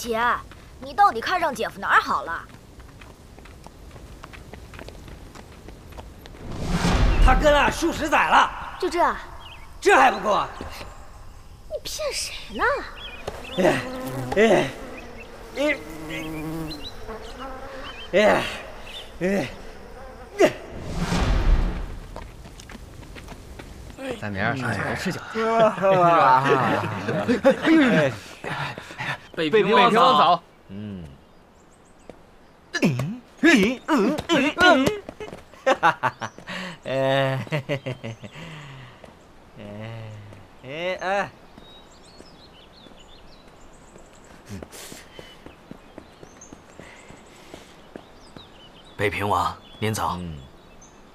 姐，你到底看上姐夫哪儿好了？ 他跟俺数10载了， 就这？ 这还不够啊？ 你骗谁呢？ 咱明儿上酒楼吃酒去。 北平王嫂， 北平王，您早。